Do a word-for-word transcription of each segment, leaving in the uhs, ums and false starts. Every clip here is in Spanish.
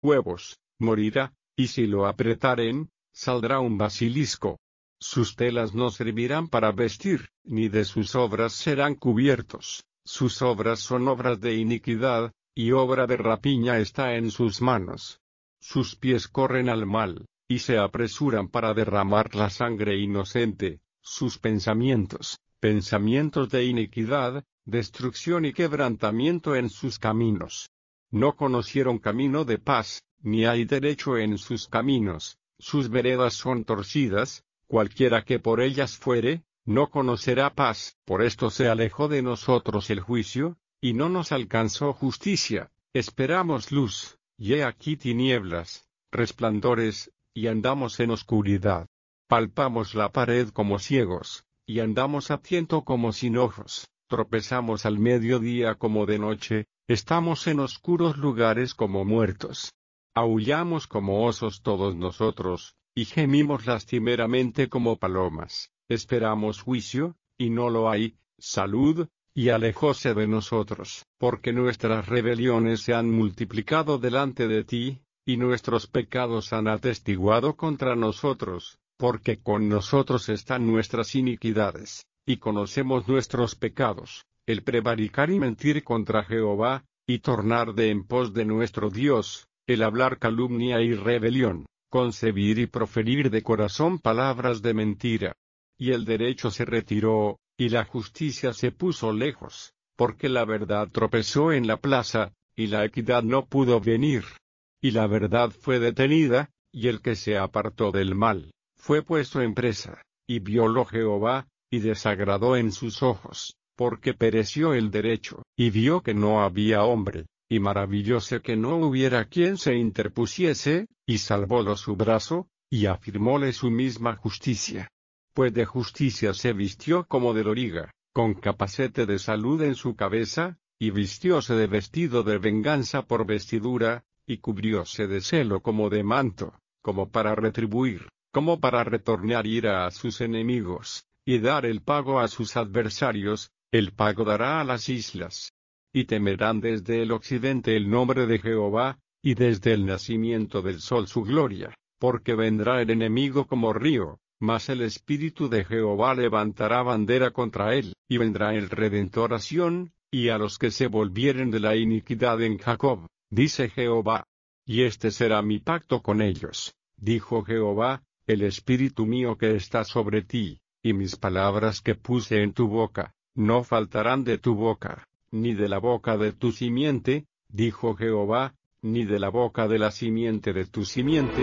huevos, morirá, y si lo apretaren, saldrá un basilisco. Sus telas no servirán para vestir, ni de sus obras serán cubiertos, sus obras son obras de iniquidad, y obra de rapiña está en sus manos. Sus pies corren al mal, y se apresuran para derramar la sangre inocente, sus pensamientos, pensamientos de iniquidad, destrucción y quebrantamiento en sus caminos. No conocieron camino de paz, ni hay derecho en sus caminos, sus veredas son torcidas, cualquiera que por ellas fuere, no conocerá paz. Por esto se alejó de nosotros el juicio, y no nos alcanzó justicia, esperamos luz, y he aquí tinieblas, resplandores, y andamos en oscuridad. Palpamos la pared como ciegos, y andamos a tiento como sin ojos, tropezamos al mediodía como de noche, estamos en oscuros lugares como muertos. Aullamos como osos todos nosotros, y gemimos lastimeramente como palomas, esperamos juicio, y no lo hay, salud, y alejóse de nosotros, porque nuestras rebeliones se han multiplicado delante de ti, y nuestros pecados han atestiguado contra nosotros, porque con nosotros están nuestras iniquidades, y conocemos nuestros pecados, el prevaricar y mentir contra Jehová, y tornar de en pos de nuestro Dios, el hablar calumnia y rebelión, concebir y proferir de corazón palabras de mentira. Y el derecho se retiró, y la justicia se puso lejos, porque la verdad tropezó en la plaza, y la equidad no pudo venir. Y la verdad fue detenida, y el que se apartó del mal, fue puesto en presa, y violó Jehová, y desagradó en sus ojos, porque pereció el derecho, y vio que no había hombre, y maravillóse que no hubiera quien se interpusiese, y salvólo su brazo, y afirmóle su misma justicia. Pues de justicia se vistió como de loriga, con capacete de salud en su cabeza, y vistióse de vestido de venganza por vestidura, y cubrióse de celo como de manto, como para retribuir, como para retornar ira a sus enemigos, y dar el pago a sus adversarios, el pago dará a las islas. Y temerán desde el occidente el nombre de Jehová, y desde el nacimiento del sol su gloria, porque vendrá el enemigo como río, mas el Espíritu de Jehová levantará bandera contra él, y vendrá el Redentor a Sión, y a los que se volvieren de la iniquidad en Jacob, dice Jehová. Y este será mi pacto con ellos, dijo Jehová, el Espíritu mío que está sobre ti, y mis palabras que puse en tu boca, no faltarán de tu boca, ni de la boca de tu simiente, dijo Jehová, ni de la boca de la simiente de tu simiente.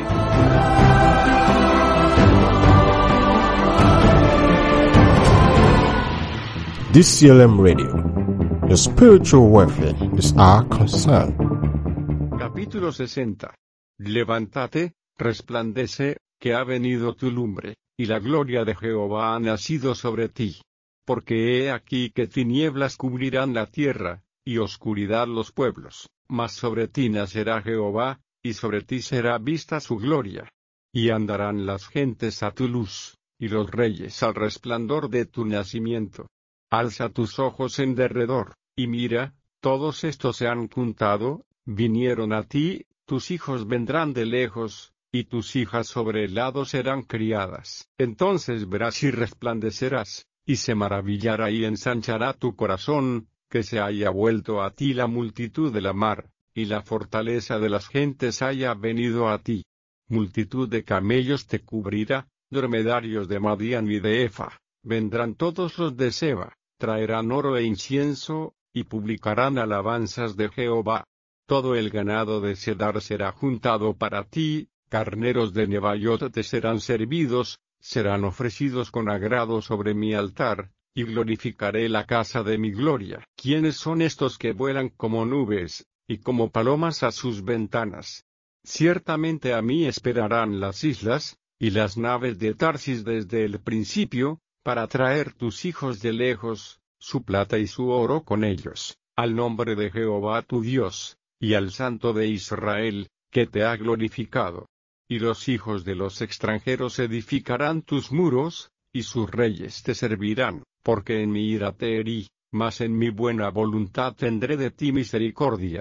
D C L M Radio. Your spiritual welfare is our concern. Capítulo sesenta. Levántate, resplandece, que ha venido tu lumbre, y la gloria de Jehová ha nacido sobre ti. Porque he aquí que tinieblas cubrirán la tierra, y oscuridad los pueblos, mas sobre ti nacerá Jehová, y sobre ti será vista su gloria. Y andarán las gentes a tu luz, y los reyes al resplandor de tu nacimiento. Alza tus ojos en derredor, y mira, todos estos se han juntado, vinieron a ti, tus hijos vendrán de lejos, y tus hijas sobre el lado serán criadas. Entonces verás y resplandecerás, y se maravillará y ensanchará tu corazón, que se haya vuelto a ti la multitud de la mar, y la fortaleza de las gentes haya venido a ti. Multitud de camellos te cubrirá, dromedarios de Madián y de Efa, vendrán todos los de Seba, traerán oro e incienso, y publicarán alabanzas de Jehová. Todo el ganado de Cedar será juntado para ti, carneros de Nebaiot te serán servidos, serán ofrecidos con agrado sobre mi altar, y glorificaré la casa de mi gloria. ¿Quiénes son estos que vuelan como nubes, y como palomas a sus ventanas? Ciertamente a mí esperarán las islas, y las naves de Tarsis desde el principio, para traer tus hijos de lejos, su plata y su oro con ellos, al nombre de Jehová tu Dios, y al Santo de Israel, que te ha glorificado. Y los hijos de los extranjeros edificarán tus muros, y sus reyes te servirán, porque en mi ira te herí, mas en mi buena voluntad tendré de ti misericordia.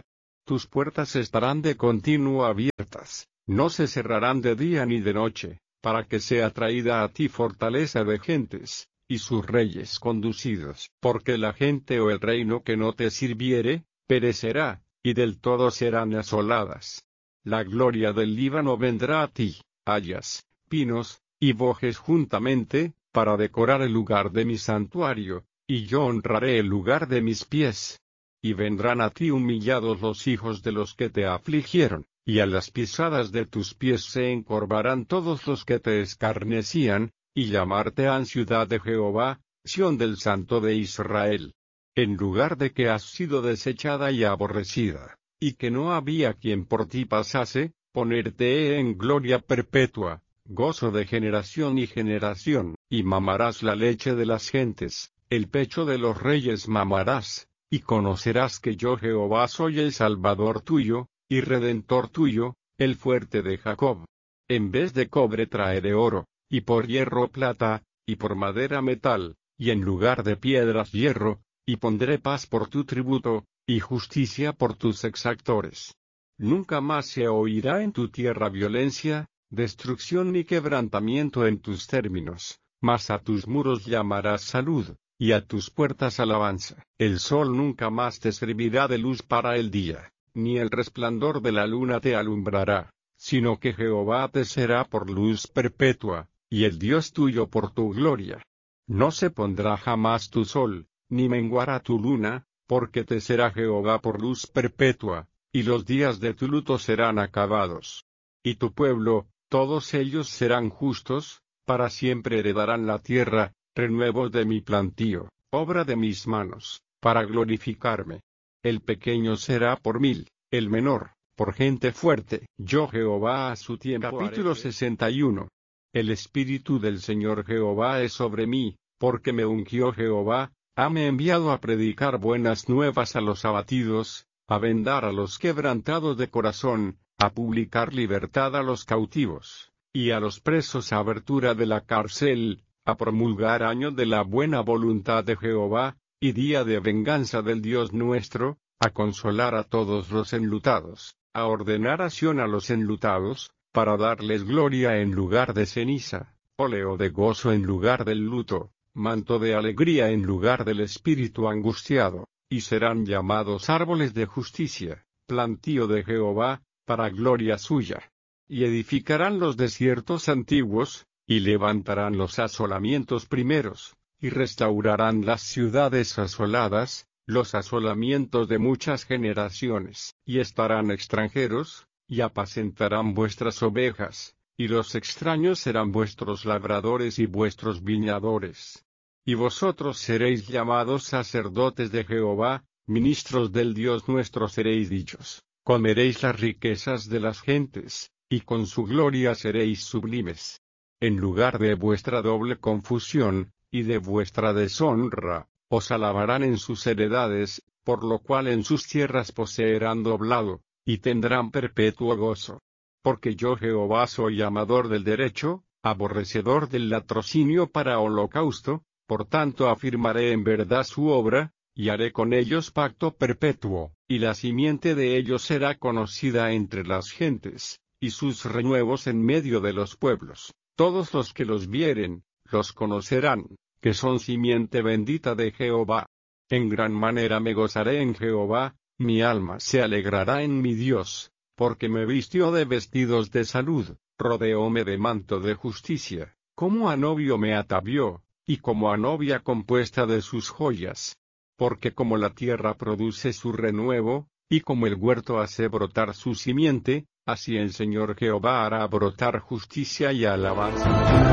Tus puertas estarán de continuo abiertas, no se cerrarán de día ni de noche, para que sea traída a ti fortaleza de gentes, y sus reyes conducidos. Porque la gente o el reino que no te sirviere, perecerá, y del todo serán asoladas. La gloria del Líbano vendrá a ti, hayas, pinos, y bojes juntamente, para decorar el lugar de mi santuario, y yo honraré el lugar de mis pies. Y vendrán a ti humillados los hijos de los que te afligieron, y a las pisadas de tus pies se encorvarán todos los que te escarnecían, y llamarte han ciudad de Jehová, Sión del Santo de Israel. En lugar de que has sido desechada y aborrecida, y que no había quien por ti pasase, ponerte he en gloria perpetua, gozo de generación y generación, y mamarás la leche de las gentes, el pecho de los reyes mamarás, y conocerás que yo Jehová soy el Salvador tuyo, y Redentor tuyo, el fuerte de Jacob. En vez de cobre traeré oro, y por hierro plata, y por madera metal, y en lugar de piedras hierro, y pondré paz por tu tributo, y justicia por tus exactores. Nunca más se oirá en tu tierra violencia, destrucción ni quebrantamiento en tus términos, mas a tus muros llamarás salud, y a tus puertas alabanza. El sol nunca más te servirá de luz para el día, ni el resplandor de la luna te alumbrará, sino que Jehová te será por luz perpetua, y el Dios tuyo por tu gloria. No se pondrá jamás tu sol, ni menguará tu luna, porque te será Jehová por luz perpetua, y los días de tu luto serán acabados. Y tu pueblo, todos ellos serán justos, para siempre heredarán la tierra, renuevos de mi plantío, obra de mis manos, para glorificarme. El pequeño será por mil, el menor, por gente fuerte. Yo Jehová a su tiempo. Capítulo sesenta y uno. El Espíritu del Señor Jehová es sobre mí, porque me ungió Jehová, hame enviado a predicar buenas nuevas a los abatidos, a vendar a los quebrantados de corazón, a publicar libertad a los cautivos, y a los presos abertura de la cárcel, a promulgar año de la buena voluntad de Jehová, y día de venganza del Dios nuestro, a consolar a todos los enlutados, a ordenar acción a los enlutados, para darles gloria en lugar de ceniza, óleo de gozo en lugar del luto, manto de alegría en lugar del espíritu angustiado, y serán llamados árboles de justicia, plantío de Jehová, para gloria suya. Y edificarán los desiertos antiguos, y levantarán los asolamientos primeros, y restaurarán las ciudades asoladas, los asolamientos de muchas generaciones, y estarán extranjeros, y apacentarán vuestras ovejas, y los extraños serán vuestros labradores y vuestros viñadores. Y vosotros seréis llamados sacerdotes de Jehová, ministros del Dios nuestro seréis dichos, comeréis las riquezas de las gentes, y con su gloria seréis sublimes. En lugar de vuestra doble confusión, y de vuestra deshonra, os alabarán en sus heredades, por lo cual en sus tierras poseerán doblado, y tendrán perpetuo gozo. Porque yo Jehová soy amador del derecho, aborrecedor del latrocinio para holocausto, por tanto afirmaré en verdad su obra, y haré con ellos pacto perpetuo, y la simiente de ellos será conocida entre las gentes, y sus renuevos en medio de los pueblos. Todos los que los vieren, los conocerán, que son simiente bendita de Jehová. En gran manera me gozaré en Jehová, mi alma se alegrará en mi Dios, porque me vistió de vestidos de salud, rodeóme de manto de justicia, como a novio me atavió, y como a novia compuesta de sus joyas. Porque como la tierra produce su renuevo, y como el huerto hace brotar su simiente, así el Señor Jehová hará brotar justicia y alabanza.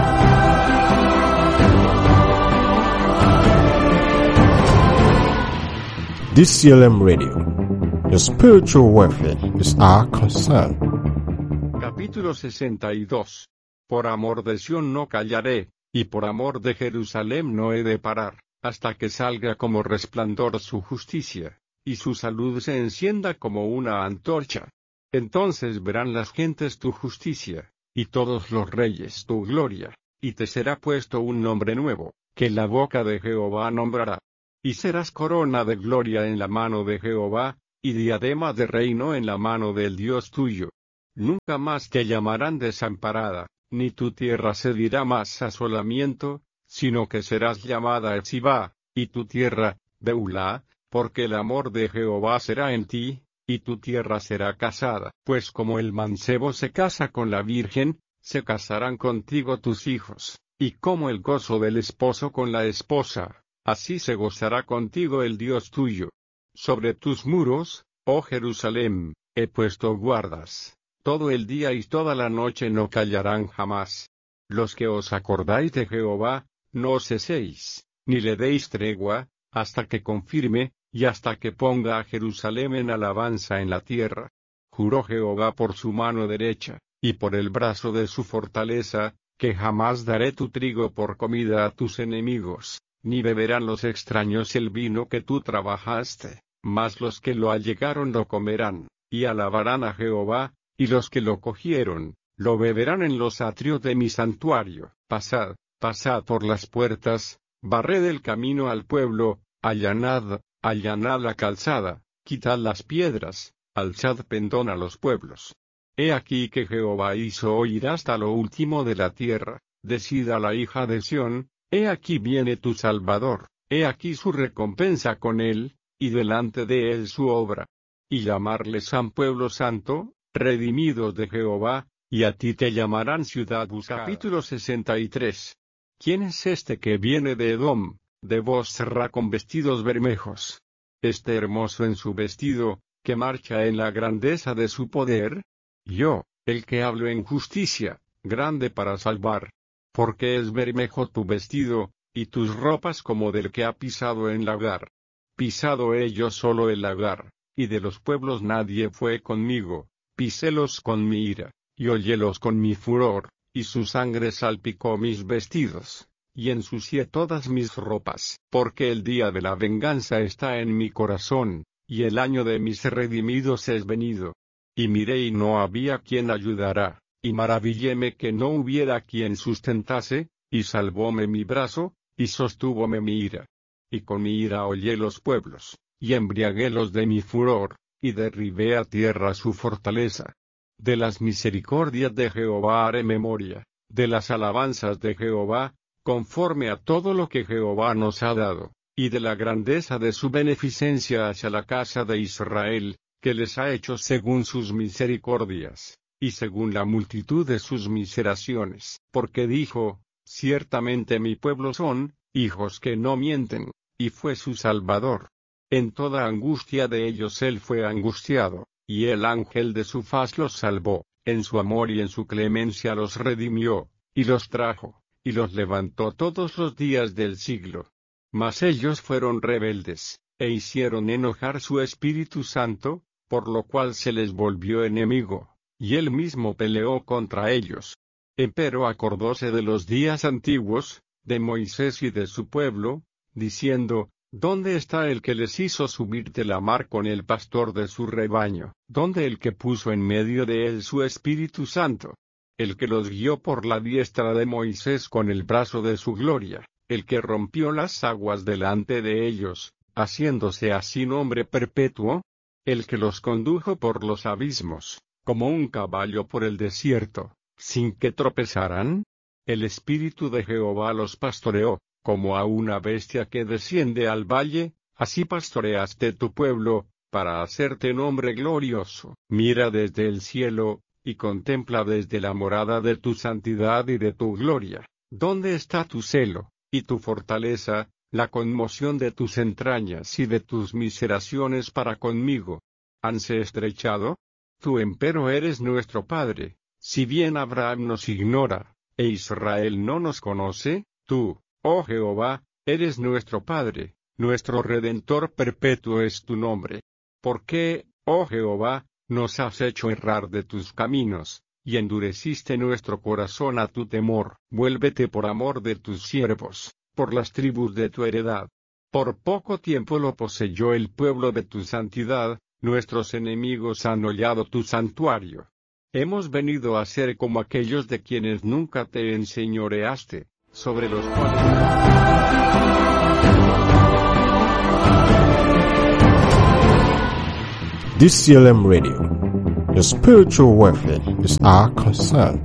D C L M Radio. Your spiritual welfare is our concern. Capítulo sesenta y dos. Por amor de Sión no callaré, y por amor de Jerusalén no he de parar, hasta que salga como resplandor su justicia, y su salud se encienda como una antorcha. Entonces verán las gentes tu justicia, y todos los reyes tu gloria, y te será puesto un nombre nuevo, que la boca de Jehová nombrará. Y serás corona de gloria en la mano de Jehová, y diadema de reino en la mano del Dios tuyo. Nunca más te llamarán desamparada, ni tu tierra se dirá más asolamiento, sino que serás llamada Etzibá, y tu tierra, Beulá, porque el amor de Jehová será en ti, y tu tierra será casada. Pues como el mancebo se casa con la virgen, se casarán contigo tus hijos, y como el gozo del esposo con la esposa, así se gozará contigo el Dios tuyo. Sobre tus muros, oh Jerusalem, he puesto guardas. Todo el día y toda la noche no callarán jamás. Los que os acordáis de Jehová, no os ceséis, ni le deis tregua, hasta que confirme, y hasta que ponga a Jerusalén en alabanza en la tierra. Juró Jehová por su mano derecha, y por el brazo de su fortaleza, que jamás daré tu trigo por comida a tus enemigos, ni beberán los extraños el vino que tú trabajaste, mas los que lo allegaron lo comerán, y alabarán a Jehová, y los que lo cogieron, lo beberán en los atrios de mi santuario. Pasad, pasad por las puertas, barred el camino al pueblo, allanad, allanad la calzada, quitad las piedras, alzad pendón a los pueblos. He aquí que Jehová hizo oír hasta lo último de la tierra, decid a la hija de Sión, he aquí viene tu Salvador, he aquí su recompensa con él, y delante de él su obra. Y llamarle San Pueblo Santo, redimidos de Jehová, y a ti te llamarán ciudad buscada. Capítulo sesenta y tres. ¿Quién es este que viene de Edom, de Bosra con vestidos bermejos? Este hermoso en su vestido, que marcha en la grandeza de su poder. Yo, el que hablo en justicia, grande para salvar. Porque es bermejo tu vestido, y tus ropas como del que ha pisado en lagar. Pisado he yo solo el lagar, y de los pueblos nadie fue conmigo. Pisélos con mi ira, y hollélos con mi furor, y su sangre salpicó mis vestidos, y ensucié todas mis ropas. Porque el día de la venganza está en mi corazón, y el año de mis redimidos es venido. Y miré y no había quien ayudara, y maravilléme que no hubiera quien sustentase, y salvóme mi brazo, y sostúvome mi ira. Y con mi ira hollé los pueblos, y embriaguélos de mi furor, y derribé a tierra su fortaleza. De las misericordias de Jehová haré memoria, de las alabanzas de Jehová, conforme a todo lo que Jehová nos ha dado, y de la grandeza de su beneficencia hacia la casa de Israel, que les ha hecho según sus misericordias, y según la multitud de sus miseraciones, porque dijo, ciertamente mi pueblo son, hijos que no mienten, y fue su Salvador. En toda angustia de ellos él fue angustiado, y el ángel de su faz los salvó, en su amor y en su clemencia los redimió, y los trajo, y los levantó todos los días del siglo. Mas ellos fueron rebeldes, e hicieron enojar su Espíritu Santo, por lo cual se les volvió enemigo, y él mismo peleó contra ellos. Empero acordóse de los días antiguos, de Moisés y de su pueblo, diciendo, ¿dónde está el que les hizo subir de la mar con el pastor de su rebaño? ¿Dónde el que puso en medio de él su Espíritu Santo? El que los guió por la diestra de Moisés con el brazo de su gloria, el que rompió las aguas delante de ellos, haciéndose así nombre perpetuo, el que los condujo por los abismos, como un caballo por el desierto, sin que tropezaran. El Espíritu de Jehová los pastoreó, como a una bestia que desciende al valle, así pastoreaste tu pueblo, para hacerte nombre glorioso. Mira desde el cielo, y contempla desde la morada de tu santidad y de tu gloria. ¿Dónde está tu celo, y tu fortaleza, la conmoción de tus entrañas y de tus miseraciones para conmigo? ¿Hanse estrechado? Tú empero eres nuestro Padre, si bien Abraham nos ignora, e Israel no nos conoce, tú, oh Jehová, eres nuestro Padre, nuestro Redentor perpetuo es tu nombre. ¿Por qué, oh Jehová, nos has hecho errar de tus caminos, y endureciste nuestro corazón a tu temor? Vuélvete por amor de tus siervos, por las tribus de tu heredad. Por poco tiempo lo poseyó el pueblo de tu santidad, nuestros enemigos han hollado tu santuario. Hemos venido a ser como aquellos de quienes nunca te enseñoreaste, sobre los cuales... D C L M Radio. Your spiritual welfare is our concern.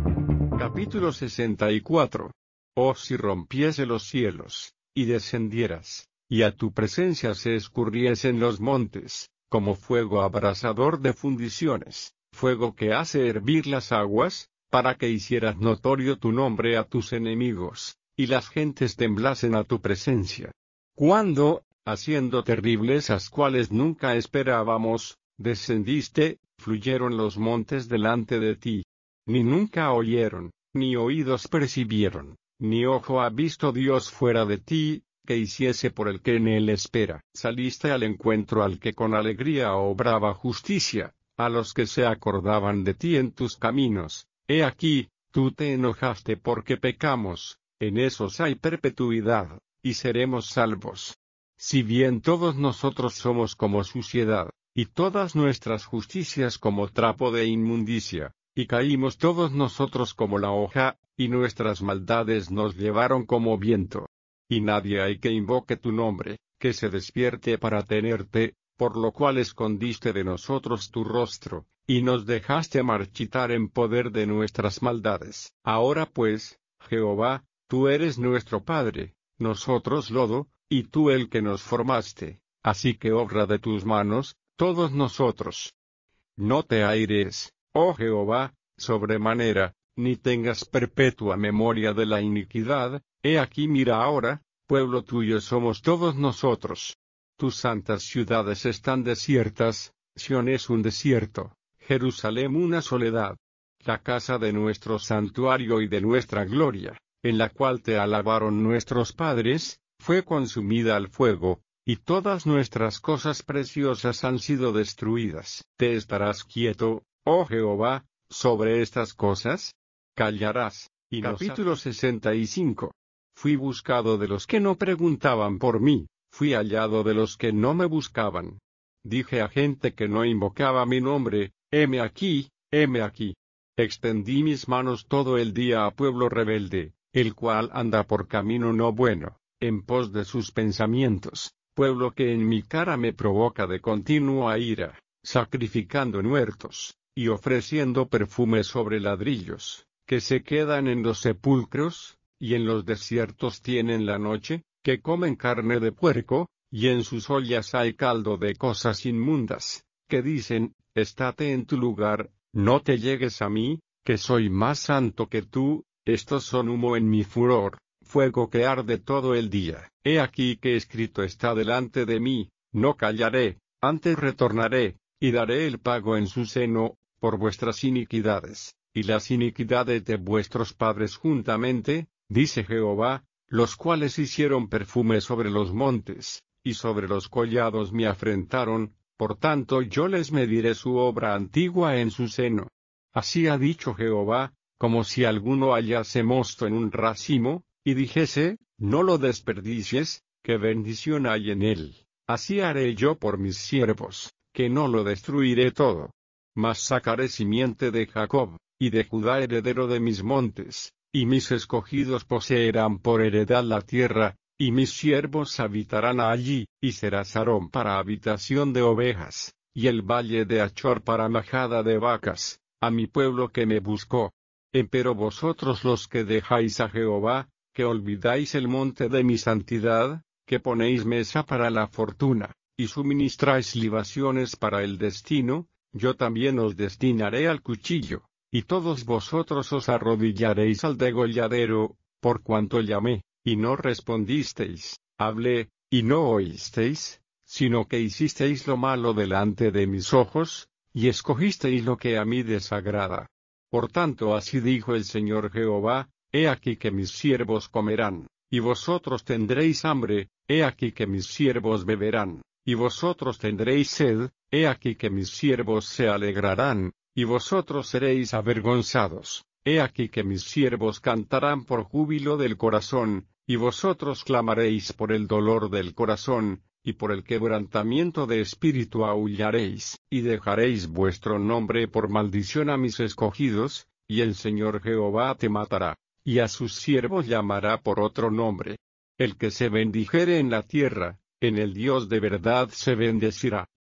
Capítulo sesenta y cuatro. Oh, si rompiese los cielos, y descendieras, y a tu presencia se escurriesen los montes, como fuego abrasador de fundiciones, fuego que hace hervir las aguas, para que hicieras notorio tu nombre a tus enemigos, y las gentes temblasen a tu presencia. Cuando, haciendo terribles las cuales nunca esperábamos, descendiste, fluyeron los montes delante de ti. Ni nunca oyeron, ni oídos percibieron, ni ojo ha visto Dios fuera de ti, que hiciese por el que en él espera. Saliste al encuentro al que con alegría obraba justicia, a los que se acordaban de ti en tus caminos. He aquí, tú te enojaste porque pecamos, en esos hay perpetuidad, y seremos salvos. Si bien todos nosotros somos como suciedad, y todas nuestras justicias como trapo de inmundicia, y caímos todos nosotros como la hoja, y nuestras maldades nos llevaron como viento. Y nadie hay que invoque tu nombre, que se despierte para tenerte, por lo cual escondiste de nosotros tu rostro, y nos dejaste marchitar en poder de nuestras maldades. Ahora pues, Jehová, tú eres nuestro Padre, nosotros lodo, y tú el que nos formaste, así que obra de tus manos, todos nosotros. No te aires, oh Jehová, sobremanera, ni tengas perpetua memoria de la iniquidad. He aquí mira ahora, pueblo tuyo somos todos nosotros. Tus santas ciudades están desiertas, Sión es un desierto, Jerusalén una soledad. La casa de nuestro santuario y de nuestra gloria, en la cual te alabaron nuestros padres, fue consumida al fuego, y todas nuestras cosas preciosas han sido destruidas. ¿Te estarás quieto, oh Jehová, sobre estas cosas? Callarás. Y capítulo sesenta y cinco. Fui buscado de los que no preguntaban por mí, fui hallado de los que no me buscaban. Dije a gente que no invocaba mi nombre, heme aquí, heme aquí. Extendí mis manos todo el día a pueblo rebelde, el cual anda por camino no bueno, en pos de sus pensamientos, pueblo que en mi cara me provoca de continua ira, sacrificando muertos, y ofreciendo perfume sobre ladrillos, que se quedan en los sepulcros, y en los desiertos tienen la noche, que comen carne de puerco, y en sus ollas hay caldo de cosas inmundas, que dicen, estate en tu lugar, no te llegues a mí, que soy más santo que tú. Estos son humo en mi furor, fuego que arde todo el día. He aquí que escrito está delante de mí, no callaré, antes retornaré, y daré el pago en su seno, por vuestras iniquidades, y las iniquidades de vuestros padres juntamente, dice Jehová, los cuales hicieron perfume sobre los montes, y sobre los collados me afrentaron, por tanto yo les mediré su obra antigua en su seno. Así ha dicho Jehová, como si alguno hallase mosto en un racimo, y dijese, no lo desperdicies, que bendición hay en él. Así haré yo por mis siervos, que no lo destruiré todo. Mas sacaré simiente de Jacob, y de Judá heredero de mis montes, y mis escogidos poseerán por heredad la tierra, y mis siervos habitarán allí, y será Sarón para habitación de ovejas, y el valle de Achor para majada de vacas, a mi pueblo que me buscó. Empero vosotros los que dejáis a Jehová, que olvidáis el monte de mi santidad, que ponéis mesa para la fortuna, y suministráis libaciones para el destino, yo también os destinaré al cuchillo, y todos vosotros os arrodillaréis al degolladero, por cuanto llamé, y no respondisteis, hablé, y no oísteis, sino que hicisteis lo malo delante de mis ojos, y escogisteis lo que a mí desagrada. Por tanto así dijo el Señor Jehová, he aquí que mis siervos comerán, y vosotros tendréis hambre, he aquí que mis siervos beberán, y vosotros tendréis sed, he aquí que mis siervos se alegrarán, y vosotros seréis avergonzados, he aquí que mis siervos cantarán por júbilo del corazón, y vosotros clamaréis por el dolor del corazón, y por el quebrantamiento de espíritu aullaréis, y dejaréis vuestro nombre por maldición a mis escogidos, y el Señor Jehová te matará, y a sus siervos llamará por otro nombre. El que se bendijere en la tierra, en el Dios de verdad se bendecirá,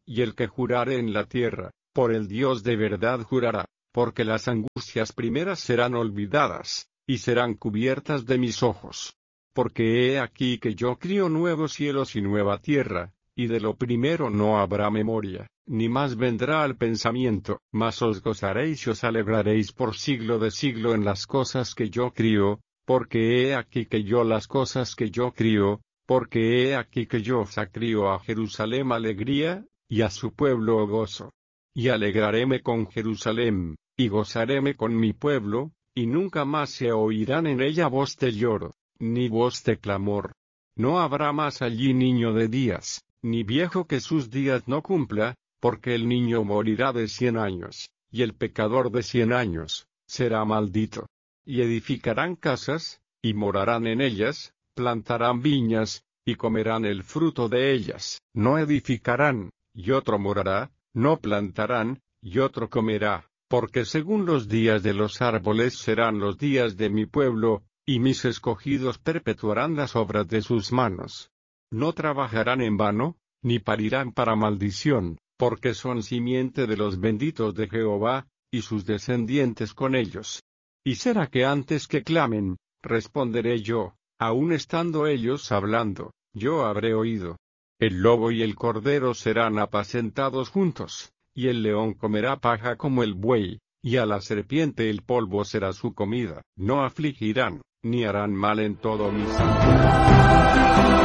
y el que jurare en la tierra, por el Dios de verdad jurará, porque las angustias primeras serán olvidadas, y serán cubiertas de mis ojos. Porque he aquí que yo crío nuevos cielos y nueva tierra, y de lo primero no habrá memoria, ni más vendrá al pensamiento, mas os gozaréis y os alegraréis por siglo de siglo en las cosas que yo crío, porque he aquí que yo las cosas que yo crío, porque he aquí que yo sacrío a Jerusalén alegría, y a su pueblo gozo. Y alegraréme con Jerusalén, y gozaréme con mi pueblo, y nunca más se oirán en ella voz de lloro, ni voz de clamor. No habrá más allí niño de días, ni viejo que sus días no cumpla, porque el niño morirá de cien años, y el pecador de cien años, será maldito. Y edificarán casas, y morarán en ellas, plantarán viñas, y comerán el fruto de ellas. No edificarán, y otro morará, no plantarán, y otro comerá, porque según los días de los árboles serán los días de mi pueblo, y mis escogidos perpetuarán las obras de sus manos. No trabajarán en vano, ni parirán para maldición, porque son simiente de los benditos de Jehová, y sus descendientes con ellos. Y será que antes que clamen, responderé yo, aun estando ellos hablando, yo habré oído. El lobo y el cordero serán apacentados juntos, y el león comerá paja como el buey, y a la serpiente el polvo será su comida. No afligirán, ni harán mal en todo mi santuario.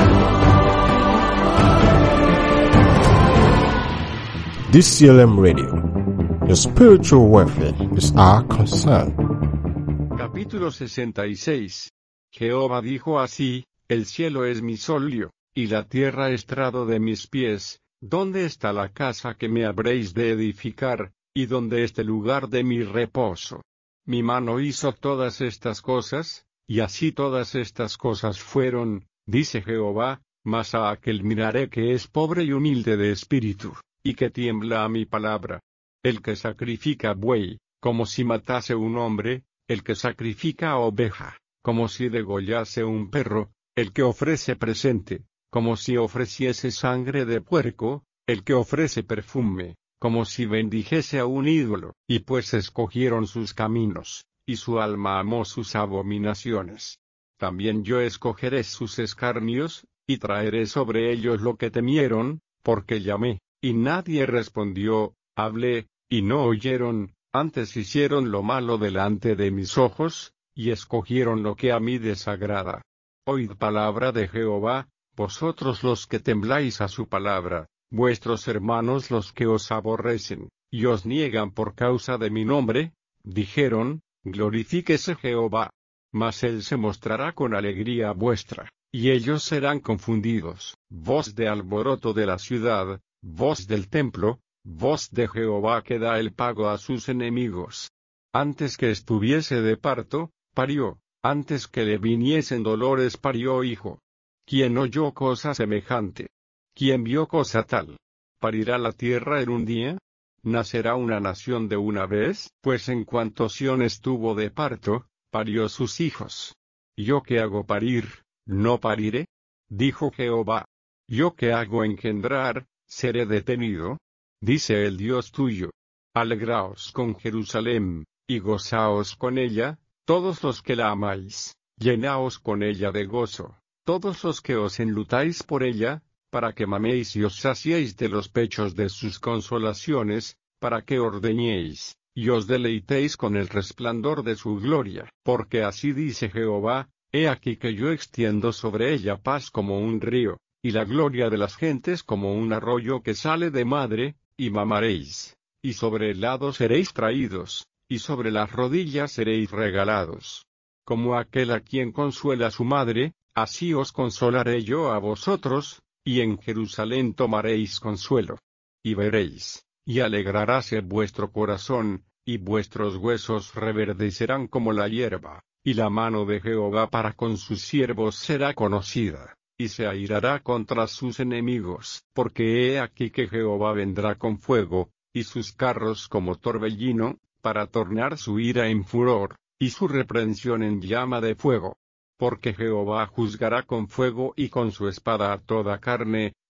D C L M Radio. Your spiritual welfare is our concern. Capítulo sesenta y seis. Jehová dijo así: el cielo es mi solio, y la tierra estrado de mis pies. ¿Dónde está la casa que me habréis de edificar, y dónde este lugar de mi reposo? Mi mano hizo todas estas cosas, y así todas estas cosas fueron, dice Jehová, mas a aquel miraré que es pobre y humilde de espíritu, y que tiembla a mi palabra. El que sacrifica buey, como si matase un hombre, el que sacrifica oveja, como si degollase un perro, el que ofrece presente, como si ofreciese sangre de puerco, el que ofrece perfume, como si bendijese a un ídolo, y pues escogieron sus caminos, y su alma amó sus abominaciones. También yo escogeré sus escarnios, y traeré sobre ellos lo que temieron, porque llamé, y nadie respondió, hablé, y no oyeron, antes hicieron lo malo delante de mis ojos, y escogieron lo que a mí desagrada. Oíd palabra de Jehová, vosotros los que tembláis a su palabra, vuestros hermanos los que os aborrecen, y os niegan por causa de mi nombre, dijeron, glorifíquese Jehová. Mas él se mostrará con alegría vuestra, y ellos serán confundidos. Voz de alboroto de la ciudad, voz del templo, voz de Jehová que da el pago a sus enemigos. Antes que estuviese de parto, parió, antes que le viniesen dolores parió hijo. ¿Quién oyó cosa semejante? ¿Quién vio cosa tal? ¿Parirá la tierra en un día? ¿Nacerá una nación de una vez? Pues en cuanto Sión estuvo de parto, parió sus hijos. ¿Yo que hago parir, no pariré? Dijo Jehová. ¿Yo que hago engendrar, seré detenido? Dice el Dios tuyo. Alegraos con Jerusalén, y gozaos con ella, todos los que la amáis, llenaos con ella de gozo, todos los que os enlutáis por ella, para que maméis y os saciéis de los pechos de sus consolaciones, para que ordeñéis, y os deleitéis con el resplandor de su gloria. Porque así dice Jehová, he aquí que yo extiendo sobre ella paz como un río, y la gloria de las gentes como un arroyo que sale de madre, y mamaréis, y sobre el lado seréis traídos, y sobre las rodillas seréis regalados. Como aquel a quien consuela su madre, así os consolaré yo a vosotros, y en Jerusalén tomaréis consuelo. Y veréis, y alegraráse vuestro corazón, y vuestros huesos reverdecerán como la hierba, y la mano de Jehová para con sus siervos será conocida, y se airará contra sus enemigos. Porque he aquí que Jehová vendrá con fuego, y sus carros como torbellino, para tornar su ira en furor, y su reprensión en llama de fuego. Porque Jehová juzgará con fuego y con su espada a toda carne,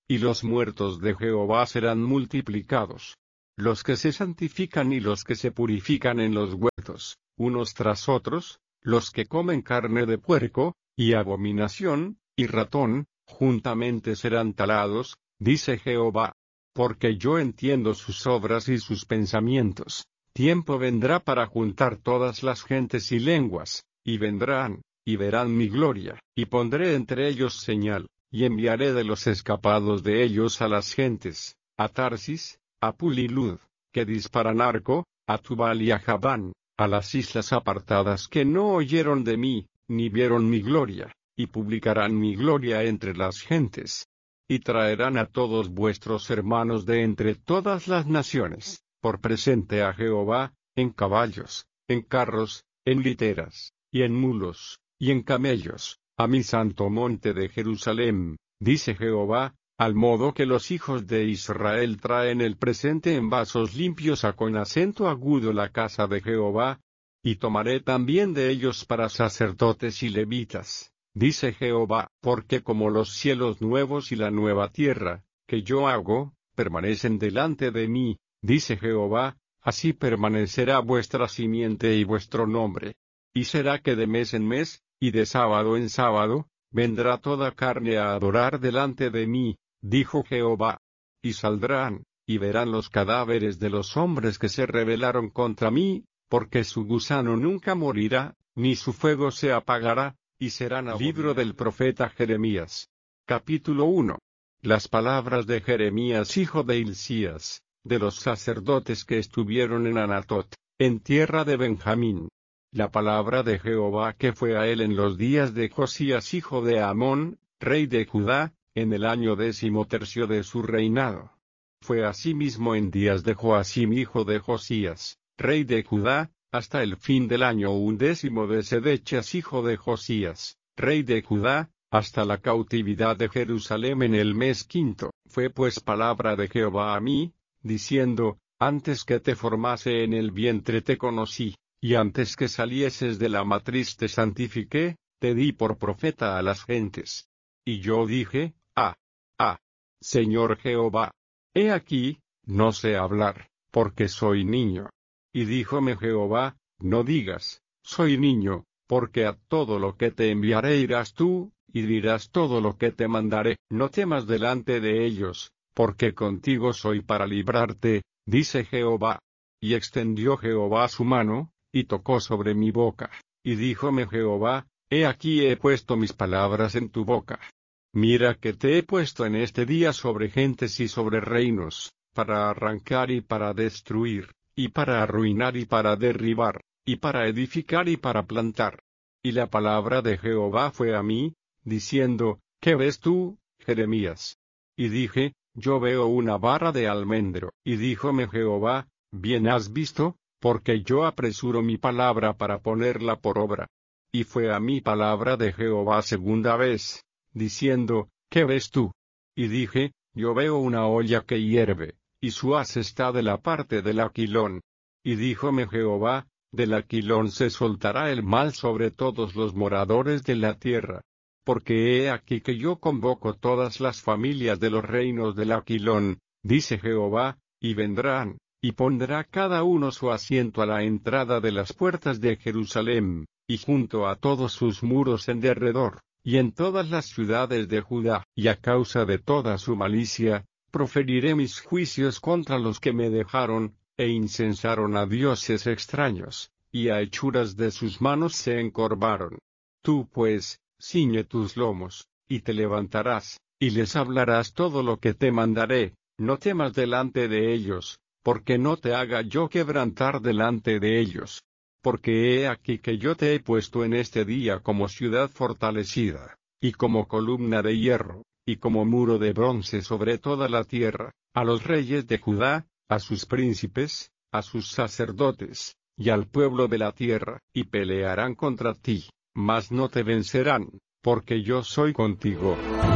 y los muertos de Jehová serán multiplicados. Los que se santifican y los que se purifican en los huertos, unos tras otros, los que comen carne de puerco, y abominación, y ratón, juntamente serán talados, dice Jehová. Porque yo entiendo sus obras y sus pensamientos. Tiempo vendrá para juntar todas las gentes y lenguas, y vendrán, y verán mi gloria, y pondré entre ellos señal, y enviaré de los escapados de ellos a las gentes, a Tarsis, a Pulilud, que disparan arco, a Tubal y a Javán, a las islas apartadas que no oyeron de mí, ni vieron mi gloria, y publicarán mi gloria entre las gentes. Y traerán a todos vuestros hermanos de entre todas las naciones, por presente a Jehová, en caballos, en carros, en literas, y en mulos, y en camellos, a mi santo monte de Jerusalén, dice Jehová, al modo que los hijos de Israel traen el presente en vasos limpios a con acento agudo la casa de Jehová, y tomaré también de ellos para sacerdotes y levitas. Dice Jehová, porque como los cielos nuevos y la nueva tierra, que yo hago, permanecen delante de mí, dice Jehová, así permanecerá vuestra simiente y vuestro nombre. Y será que de mes en mes, y de sábado en sábado, vendrá toda carne a adorar delante de mí, dijo Jehová. Y saldrán, y verán los cadáveres de los hombres que se rebelaron contra mí, porque su gusano nunca morirá, ni su fuego se apagará. Y serán a libro del profeta Jeremías. Capítulo uno. Las palabras de Jeremías hijo de Hilcías, de los sacerdotes que estuvieron en Anatot, en tierra de Benjamín. La palabra de Jehová que fue a él en los días de Josías hijo de Amón, rey de Judá, en el año décimo tercio de su reinado. Fue asimismo en días de Joacim hijo de Josías, rey de Judá, hasta el fin del año undécimo de Sedechas hijo de Josías, rey de Judá, hasta la cautividad de Jerusalén en el mes quinto. Fue pues palabra de Jehová a mí, diciendo, antes que te formase en el vientre te conocí, y antes que salieses de la matriz te santifiqué, te di por profeta a las gentes. Y yo dije, ah, ah, Señor Jehová, he aquí, no sé hablar, porque soy niño. Y díjome Jehová, no digas, soy niño, porque a todo lo que te enviaré irás tú, y dirás todo lo que te mandaré. No temas delante de ellos, porque contigo soy para librarte, dice Jehová. Y extendió Jehová su mano, y tocó sobre mi boca, y díjome Jehová, he aquí he puesto mis palabras en tu boca. Mira que te he puesto en este día sobre gentes y sobre reinos, para arrancar y para destruir, y para arruinar y para derribar, y para edificar y para plantar. Y la palabra de Jehová fue a mí, diciendo, ¿qué ves tú, Jeremías? Y dije, yo veo una vara de almendro. Y díjome Jehová, bien has visto, porque yo apresuro mi palabra para ponerla por obra. Y fue a mí palabra de Jehová segunda vez, diciendo, ¿qué ves tú? Y dije, yo veo una olla que hierve, y su haz está de la parte del aquilón. Y díjome Jehová, del aquilón se soltará el mal sobre todos los moradores de la tierra. Porque he aquí que yo convoco todas las familias de los reinos del aquilón, dice Jehová, y vendrán, y pondrá cada uno su asiento a la entrada de las puertas de Jerusalén, y junto a todos sus muros en derredor, y en todas las ciudades de Judá. Y a causa de toda su malicia, proferiré mis juicios contra los que me dejaron, e incensaron a dioses extraños, y a hechuras de sus manos se encorvaron. Tú pues, ciñe tus lomos, y te levantarás, y les hablarás todo lo que te mandaré, no temas delante de ellos, porque no te haga yo quebrantar delante de ellos. Porque he aquí que yo te he puesto en este día como ciudad fortalecida, y como columna de hierro, y como muro de bronce sobre toda la tierra, a los reyes de Judá, a sus príncipes, a sus sacerdotes, y al pueblo de la tierra, y pelearán contra ti, mas no te vencerán, porque yo soy contigo.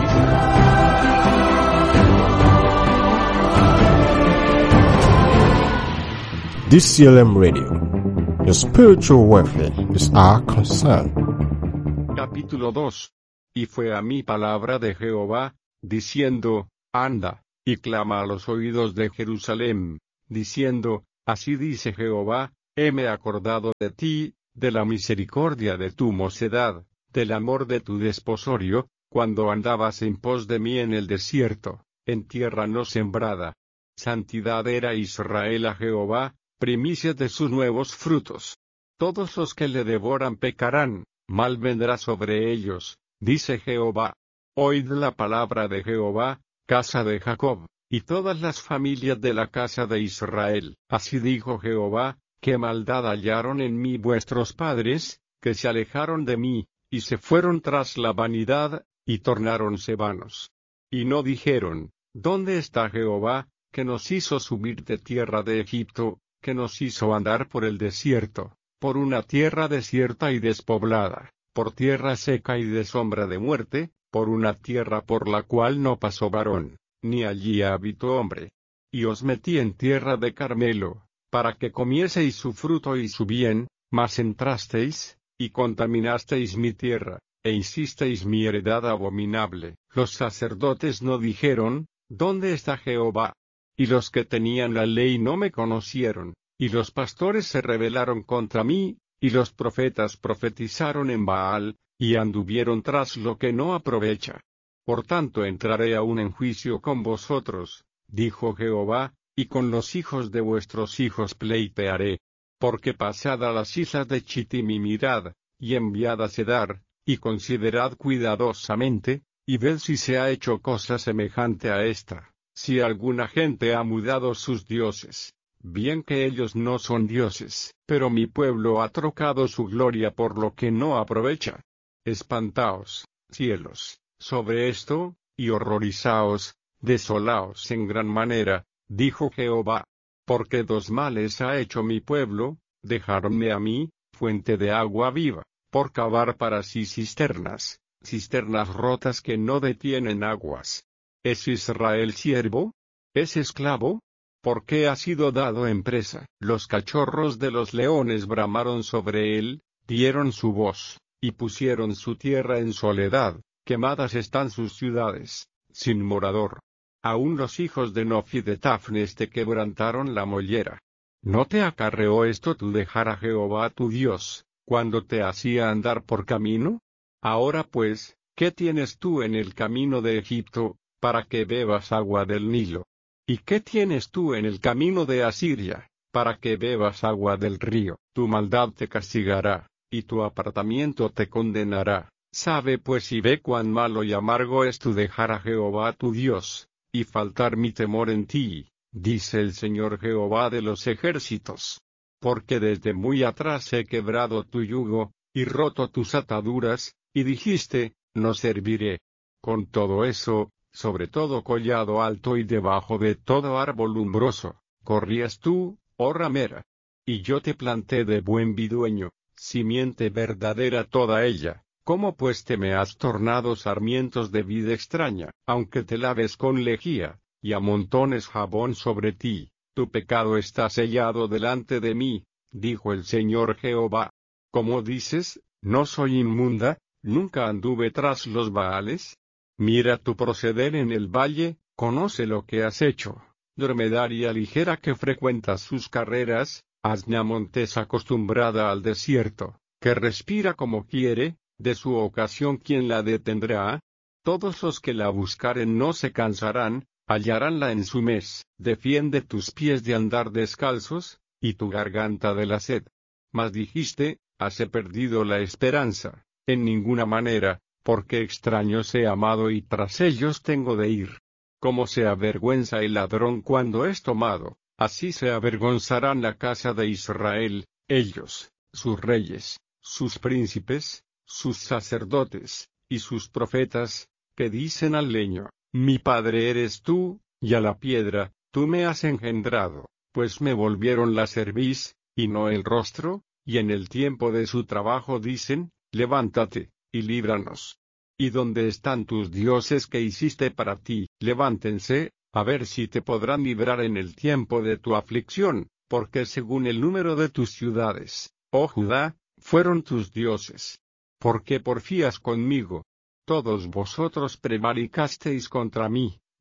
D C L M Radio. Your spiritual welfare is our concern. Capítulo dos. Y fue a mí palabra de Jehová, diciendo, Anda, y clama a los oídos de Jerusalén, diciendo, así dice Jehová, heme acordado de ti, de la misericordia de tu mocedad, del amor de tu desposorio, cuando andabas en pos de mí en el desierto, en tierra no sembrada. Santidad era Israel a Jehová, primicia de sus nuevos frutos. Todos los que le devoran pecarán, mal vendrá sobre ellos, dice Jehová. Oíd la palabra de Jehová, casa de Jacob, y todas las familias de la casa de Israel. Así dijo Jehová, qué maldad hallaron en mí vuestros padres, que se alejaron de mí, y se fueron tras la vanidad, y tornáronse vanos. Y no dijeron, ¿dónde está Jehová, que nos hizo subir de tierra de Egipto, que nos hizo andar por el desierto, por una tierra desierta y despoblada, por tierra seca y de sombra de muerte, por una tierra por la cual no pasó varón, ni allí habitó hombre? Y os metí en tierra de Carmelo, para que comieseis su fruto y su bien, mas entrasteis, y contaminasteis mi tierra, e hicisteis mi heredad abominable. Los sacerdotes no dijeron, ¿dónde está Jehová? Y los que tenían la ley no me conocieron, y los pastores se rebelaron contra mí, y los profetas profetizaron en Baal, y anduvieron tras lo que no aprovecha. Por tanto entraré aún en juicio con vosotros, dijo Jehová, y con los hijos de vuestros hijos pleitearé. Porque pasad a las islas de Chittim y mirad, y enviad a Cedar, y considerad cuidadosamente, y ved si se ha hecho cosa semejante a esta, si alguna gente ha mudado sus dioses. Bien que ellos no son dioses, pero mi pueblo ha trocado su gloria por lo que no aprovecha. Espantaos, cielos, sobre esto, y horrorizaos, desolaos en gran manera, dijo Jehová. Porque dos males ha hecho mi pueblo, dejarme a mí, fuente de agua viva, por cavar para sí cisternas, cisternas rotas que no detienen aguas. ¿Es Israel siervo? ¿Es esclavo? ¿Por qué ha sido dado en presa? Los cachorros de los leones bramaron sobre él, dieron su voz, y pusieron su tierra en soledad, quemadas están sus ciudades, sin morador. Aún los hijos de Nof y de Tafnes te quebrantaron la mollera. ¿No te acarreó esto tu dejar a Jehová tu Dios, cuando te hacía andar por camino? Ahora pues, ¿qué tienes tú en el camino de Egipto, para que bebas agua del Nilo? ¿Y qué tienes tú en el camino de Asiria, para que bebas agua del río? Tu maldad te castigará, y tu apartamiento te condenará. Sabe pues y ve cuán malo y amargo es tu dejar a Jehová tu Dios, y faltar mi temor en ti, dice el Señor Jehová de los ejércitos. Porque desde muy atrás he quebrado tu yugo, y roto tus ataduras, y dijiste, no serviré. Con todo eso, sobre todo collado alto y debajo de todo árbol umbroso, corrías tú, oh ramera. Y yo te planté de buen vidueño, simiente verdadera toda ella. ¿Cómo pues te me has tornado sarmientos de vida extraña? Aunque te laves con lejía, y amontones jabón sobre ti, tu pecado está sellado delante de mí, dijo el Señor Jehová. ¿Cómo dices, no soy inmunda, nunca anduve tras los Baales? Mira tu proceder en el valle, conoce lo que has hecho, dromedaria ligera que frecuentas sus carreras, asna montés acostumbrada al desierto, que respira como quiere. De su ocasión ¿quién la detendrá? Todos los que la buscaren no se cansarán, hallaránla en su mes. Defiende tus pies de andar descalzos, y tu garganta de la sed. Mas dijiste, hase perdido la esperanza, en ninguna manera, porque extraños he amado y tras ellos tengo de ir. Como se avergüenza el ladrón cuando es tomado, así se avergonzarán la casa de Israel, ellos, sus reyes, sus príncipes, sus sacerdotes, y sus profetas, que dicen al leño, mi padre eres tú, y a la piedra, tú me has engendrado, pues me volvieron la cerviz, y no el rostro, y en el tiempo de su trabajo dicen, levántate, y líbranos. ¿Y dónde están tus dioses que hiciste para ti? Levántense, a ver si te podrán librar en el tiempo de tu aflicción, porque según el número de tus ciudades, oh Judá, fueron tus dioses. ¿Por qué porfías conmigo? Todos vosotros prevaricasteis contra mí,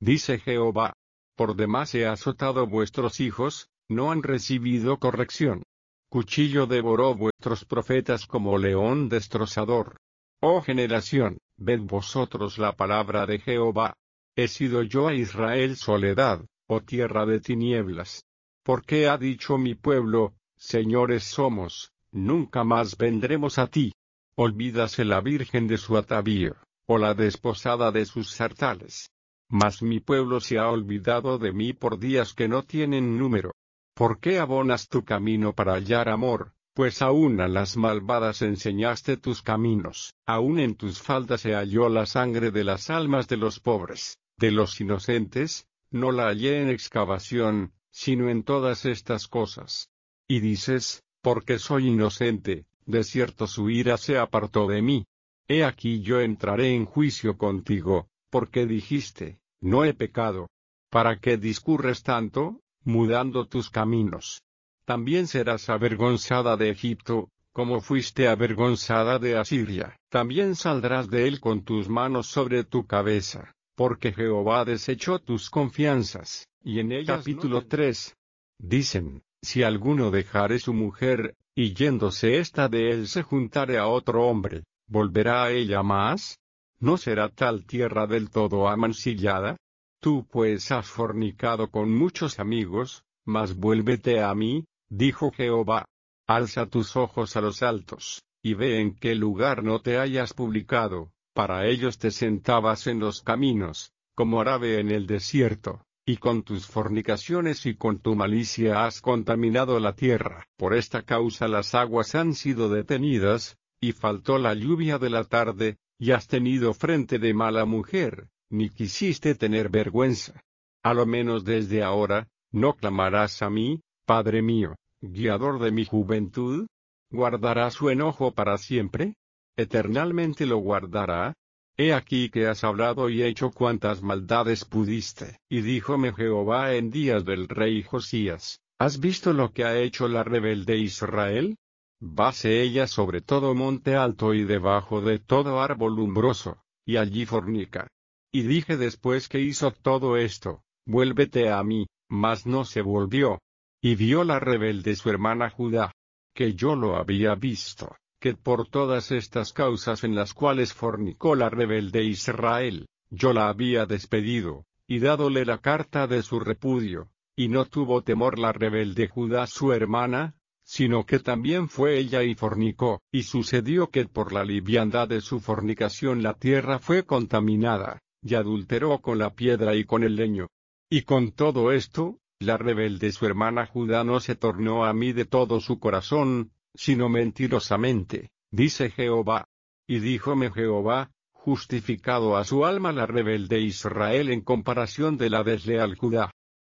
dice Jehová. Por demás he azotado vuestros hijos, no han recibido corrección. Cuchillo devoró vuestros profetas como león destrozador. Oh generación, ved vosotros la palabra de Jehová. He sido yo a Israel soledad, oh tierra de tinieblas. ¿Por qué ha dicho mi pueblo, señores somos, nunca más vendremos a ti? Olvídase la virgen de su atavío, o la desposada de sus sartales. Mas mi pueblo se ha olvidado de mí por días que no tienen número. ¿Por qué abonas tu camino para hallar amor? Pues aún a las malvadas enseñaste tus caminos, aún en tus faldas se halló la sangre de las almas de los pobres, de los inocentes, no la hallé en excavación, sino en todas estas cosas. Y dices, porque soy inocente, de cierto su ira se apartó de mí. He aquí yo entraré en juicio contigo, porque dijiste, no he pecado. ¿Para qué discurres tanto, mudando tus caminos? También serás avergonzada de Egipto, como fuiste avergonzada de Asiria. También saldrás de él con tus manos sobre tu cabeza, porque Jehová desechó tus confianzas, y en ellas. Capítulo no tres. Dicen, si alguno dejare su mujer, y yéndose ésta de él se juntare a otro hombre, ¿volverá a ella más? ¿No será tal tierra del todo amancillada? Tú pues has fornicado con muchos amigos, mas vuélvete a mí, dijo Jehová. Alza tus ojos a los altos, y ve en qué lugar no te hayas publicado, para ellos te sentabas en los caminos, como árabe en el desierto, y con tus fornicaciones y con tu malicia has contaminado la tierra. Por esta causa las aguas han sido detenidas, y faltó la lluvia de la tarde, y has tenido frente de mala mujer, ni quisiste tener vergüenza. A lo menos desde ahora, ¿no clamarás a mí, Padre mío, guiador de mi juventud? ¿Guardará su enojo para siempre? ¿Eternalmente lo guardará? He aquí que has hablado y hecho cuantas maldades pudiste. Y díjome Jehová en días del rey Josías, ¿has visto lo que ha hecho la rebelde Israel? Vase ella sobre todo monte alto y debajo de todo árbol umbroso, y allí fornica. Y dije después que hizo todo esto, vuélvete a mí, mas no se volvió. Y vio la rebelde su hermana Judá, que yo lo había visto, que por todas estas causas en las cuales fornicó la rebelde Israel, yo la había despedido, y dádole la carta de su repudio, y no tuvo temor la rebelde Judá su hermana, sino que también fue ella y fornicó. Y sucedió que por la liviandad de su fornicación la tierra fue contaminada, y adulteró con la piedra y con el leño. Y con todo esto, la rebelde su hermana Judá no se tornó a mí de todo su corazón, sino mentirosamente, dice Jehová. Y díjome Jehová, justificado a su alma la rebelde Israel en comparación de la desleal Judá.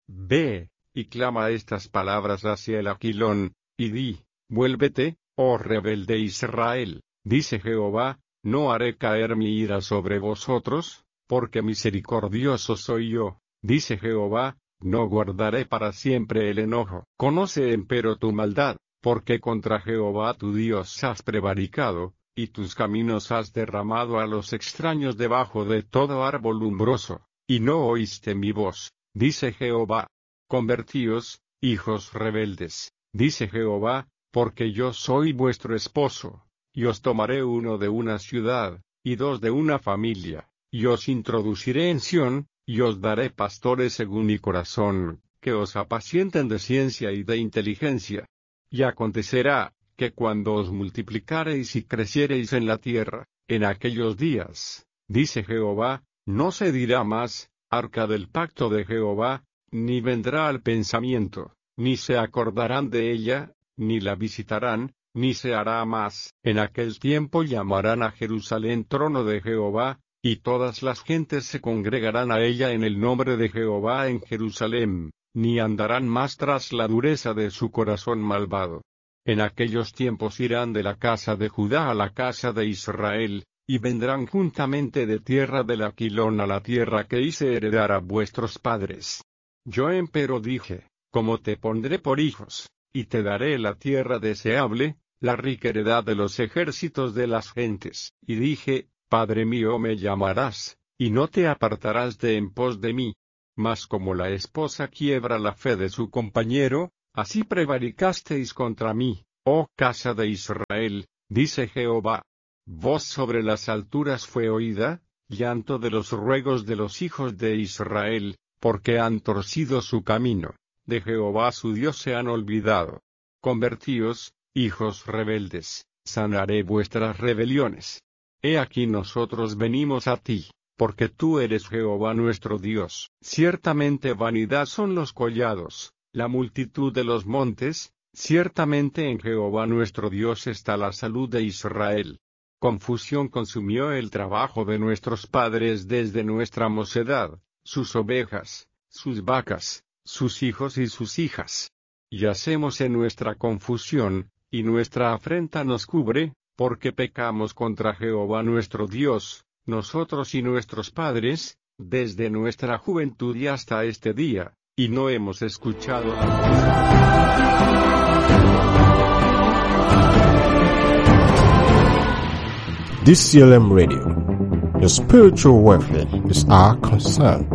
Ve, y clama estas palabras hacia el Aquilón, y di, vuélvete, oh rebelde Israel, dice Jehová, no haré caer mi ira sobre vosotros, porque misericordioso soy yo, dice Jehová, no guardaré para siempre el enojo. Conoce empero tu maldad, porque contra Jehová tu Dios has prevaricado, y tus caminos has derramado a los extraños debajo de todo árbol umbroso, y no oíste mi voz, dice Jehová. Convertíos, hijos rebeldes, dice Jehová, porque yo soy vuestro esposo, y os tomaré uno de una ciudad, y dos de una familia, y os introduciré en Sión, y os daré pastores según mi corazón, que os apacienten de ciencia y de inteligencia. Y acontecerá, que cuando os multiplicareis y creciereis en la tierra, en aquellos días, dice Jehová, no se dirá más, arca del pacto de Jehová, ni vendrá al pensamiento, ni se acordarán de ella, ni la visitarán, ni se hará más. En aquel tiempo llamarán a Jerusalén trono de Jehová, y todas las gentes se congregarán a ella en el nombre de Jehová en Jerusalén, ni andarán más tras la dureza de su corazón malvado. En aquellos tiempos irán de la casa de Judá a la casa de Israel, y vendrán juntamente de tierra del Aquilón a la tierra que hice heredar a vuestros padres. Yo empero dije, como te pondré por hijos, y te daré la tierra deseable, la rica heredad de los ejércitos de las gentes. Y dije, Padre mío me llamarás, y no te apartarás de en pos de mí. Mas como la esposa quiebra la fe de su compañero, así prevaricasteis contra mí, oh casa de Israel, dice Jehová. Voz sobre las alturas fue oída, llanto de los ruegos de los hijos de Israel, porque han torcido su camino, de Jehová su Dios se han olvidado. Convertíos, hijos rebeldes, sanaré vuestras rebeliones. He aquí nosotros venimos a ti, porque tú eres Jehová nuestro Dios. Ciertamente vanidad son los collados, la multitud de los montes, ciertamente en Jehová nuestro Dios está la salud de Israel. Confusión consumió el trabajo de nuestros padres desde nuestra mocedad, sus ovejas, sus vacas, sus hijos y sus hijas. Yacemos en nuestra confusión, y nuestra afrenta nos cubre, porque pecamos contra Jehová nuestro Dios, nosotros y nuestros padres, desde nuestra juventud y hasta este día, y no hemos escuchado la voz. D C L M Radio. Your spiritual welfare is our concern.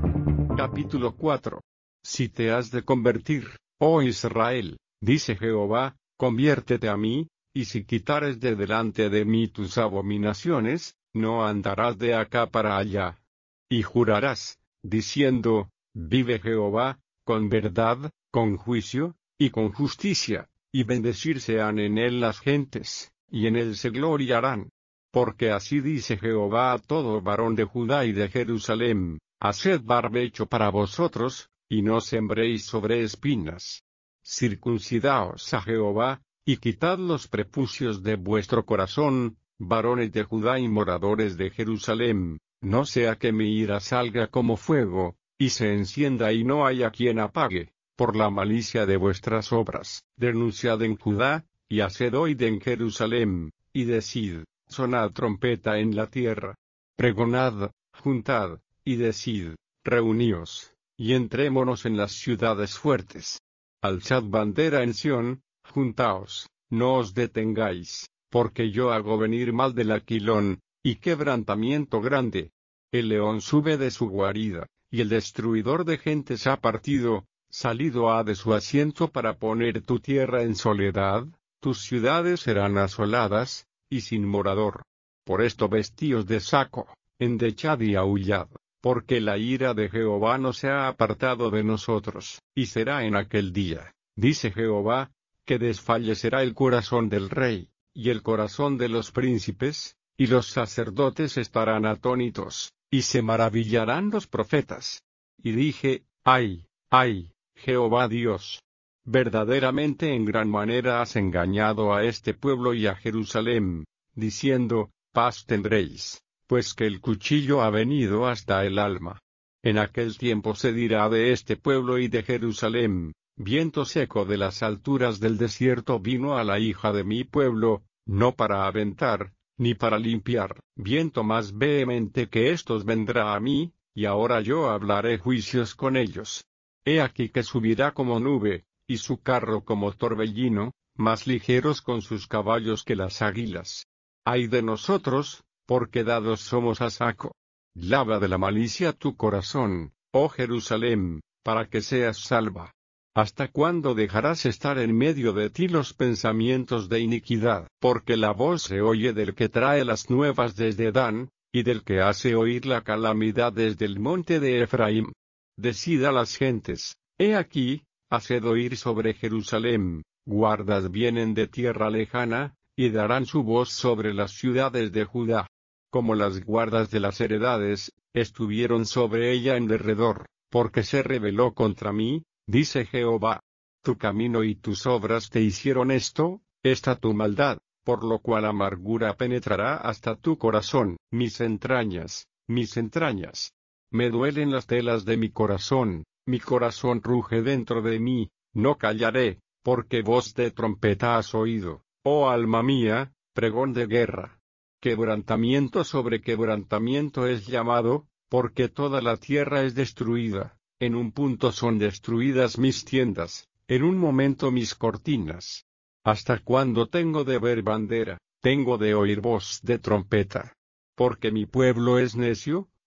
Capítulo cuatro. Si te has de convertir, oh Israel, dice Jehová, conviértete a mí, y si quitares de delante de mí tus abominaciones, no andarás de acá para allá. Y jurarás, diciendo, vive Jehová, con verdad, con juicio, y con justicia, y bendecirse han en él las gentes, y en él se gloriarán. Porque así dice Jehová a todo varón de Judá y de Jerusalén, haced barbecho para vosotros, y no sembréis sobre espinas. Circuncidaos a Jehová, y quitad los prepucios de vuestro corazón, varones de Judá y moradores de Jerusalén, no sea que mi ira salga como fuego, y se encienda y no haya quien apague, por la malicia de vuestras obras. Denunciad en Judá, y haced oír en Jerusalén, y decid, sonad trompeta en la tierra. Pregonad, juntad, y decid, reuníos, y entrémonos en las ciudades fuertes. Alzad bandera en Sión, juntaos, no os detengáis, porque yo hago venir mal del aquilón, y quebrantamiento grande. El león sube de su guarida, y el destruidor de gentes ha partido, salido ha de su asiento para poner tu tierra en soledad, tus ciudades serán asoladas, y sin morador. Por esto vestíos de saco, endechad y aullad, porque la ira de Jehová no se ha apartado de nosotros, y será en aquel día, dice Jehová, que desfallecerá el corazón del rey, y el corazón de los príncipes, y los sacerdotes estarán atónitos, y se maravillarán los profetas. Y dije, ay, ay, Jehová Dios, verdaderamente en gran manera has engañado a este pueblo y a Jerusalén, diciendo, paz tendréis, pues que el cuchillo ha venido hasta el alma. En aquel tiempo se dirá de este pueblo y de Jerusalén, viento seco de las alturas del desierto vino a la hija de mi pueblo, no para aventar, ni para limpiar, viento más vehemente que estos vendrá a mí, y ahora yo hablaré juicios con ellos. He aquí que subirá como nube, y su carro como torbellino, más ligeros con sus caballos que las águilas. Ay de nosotros, porque dados somos a saco. Lava de la malicia tu corazón, oh Jerusalén, para que seas salva. ¿Hasta cuándo dejarás estar en medio de ti los pensamientos de iniquidad? Porque la voz se oye del que trae las nuevas desde Dan, y del que hace oír la calamidad desde el monte de Efraín. Decid a las gentes, he aquí, haced oír sobre Jerusalén, guardas vienen de tierra lejana, y darán su voz sobre las ciudades de Judá. Como las guardas de las heredades, estuvieron sobre ella en derredor, porque se rebeló contra mí, dice Jehová. Tu camino y tus obras te hicieron esto, esta tu maldad, por lo cual amargura penetrará hasta tu corazón, mis entrañas, mis entrañas. Me duelen las telas de mi corazón, mi corazón ruge dentro de mí, no callaré, porque voz de trompeta has oído, oh alma mía, pregón de guerra. Quebrantamiento sobre quebrantamiento es llamado, porque toda la tierra es destruida, en un punto son destruidas mis tiendas, en un momento mis cortinas. ¿Hasta cuándo tengo de ver bandera, tengo de oír voz de trompeta? Porque mi pueblo es necio,